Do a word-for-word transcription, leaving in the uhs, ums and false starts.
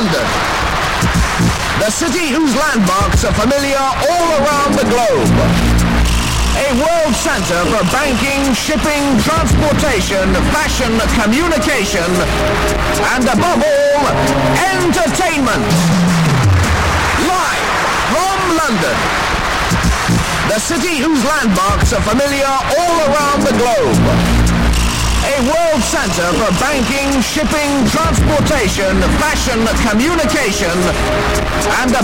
London. The city whose landmarks are familiar all around the globe. A world center for banking, shipping, transportation, fashion, communication, and above all, entertainment. Live from London. The city whose landmarks are familiar all around the globe. A world center for banking, shipping, transportation, fashion, communication, and